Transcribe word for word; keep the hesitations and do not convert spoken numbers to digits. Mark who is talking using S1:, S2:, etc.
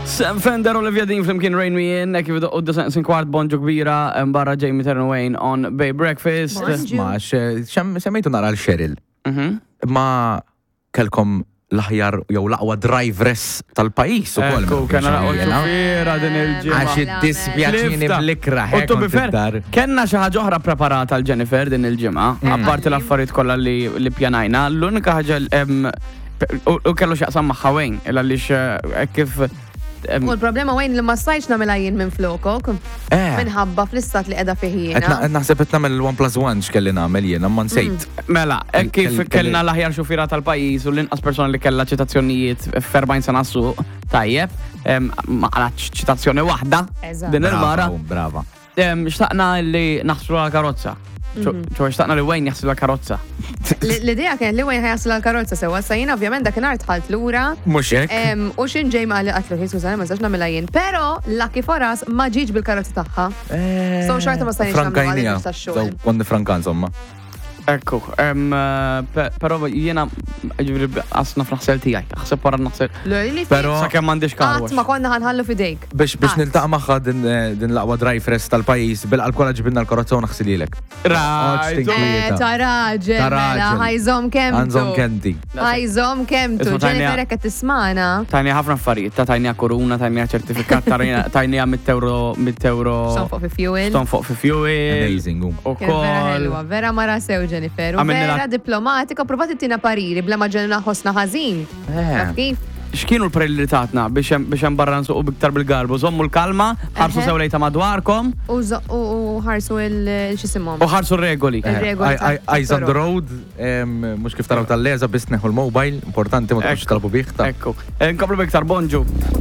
S1: Sam Fender, Olivia Dean flimkien Rain Me In, kif idqoddu sin kwart bonġu kbira barra Jamie Turner Wayne on Bay Breakfast.
S2: Ma, semmejtu nara l-Cheryl. Ma kelkom l-aħjar jew l-aqwa driveress tal-pajis u koll.
S1: Ekku, kena ċufira din il-ġimma.
S2: Għax id-dispjaċini bl-ikra.
S1: U tu bifer, kena xaħġa oħra preparata l-Jennifer din il-ġimma, apparti l-affarijiet kollha li pjanajna, l-unika ħaġa u kellu xaqsam maħħa Wayne, il-għalix kif
S3: U l-problema Wayne li ma stajx namela jien minn flokok. Minħabba fl-istat li qiegħda fih jiena.
S2: Naħseb qed nagħmel one plus one x'kelli nagħmel jien, imma nsejt.
S1: Mela, hekk kif kellna l-aħjar xufira tal-pajjiż u l-inqas persuna li kellha ċitazzjonijiet f'erbgħin sena suq tajjeb, ma għalatx ċitazzjoni waħda din il-mara.
S2: Brava.
S1: Xtaqna li naħsru għal karozza. ċo xtaqna li Wayne jaħslu l-karozza.
S3: L-idea kien li Wayne jaħslu l-karozza sewa, sa jien ovvjament dakinhar tħalt lura.
S2: Mhux hekk.
S3: U xin ġej ma li qatlu ħis użani ma sax nagħmilha jien, però Lucky Foras ma ġiġ bil-karozza tagħha. So xorta ma stajniex nagħmlu għalih tax-xogħol.
S2: Konni Frankan insomma.
S1: Ekku, pero jiena għasna fl-ħsel tijaj, għasib para n-naħsel. Pero sakemm m'għandix karwax.
S3: Għat ma konna ħanħallu fidejk.
S2: Biex niltaqa' magħha din l-aqwa driveress tal-pajjiż bil-alkola ġibinna l-karozza u naħsililek.
S1: Rajt.
S3: Ta' raġel, mela ħajżom kemtu.
S2: Għanżom kenti.
S3: Ħajżom kemtu. Ġennifer qed tismana.
S1: Tajni ħafna affarijiet, ta' tajni kuruna, tajni ċertifikat, tajni mit euro mit euro.
S3: Ston fuq fi fuel.
S1: Ston fuq fi fuel.
S2: Amazing.
S3: Vera vera mara sew Jennifer, u vera diplomatika, provati tina pariri, bla maġġana ħosna ħażin. Kif?
S1: X'kienu l-prelitatna biex hemm barra nsuqu biktar bil-galbu? Żommu l-kalma, ħarsu sew lejta madwarkom.
S3: U ħarsu il-xisimhom.
S1: U ħarsu r-regoli.
S2: Eyes on the road, mhux kif taraw tal-leża biss neħu l-mobile, importanti ma tkunx talbu bih.
S1: Ekku. Nkoplu biktar bonġu.